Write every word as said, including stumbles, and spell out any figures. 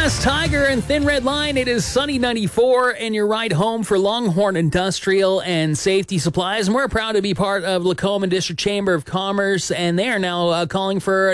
Brass Tiger and Thin Red Line. It is Sunny ninety-four, and your ride home for Longhorn Industrial and Safety Supplies. And we're proud to be part of Lacombe District Chamber of Commerce, and they are now uh, calling for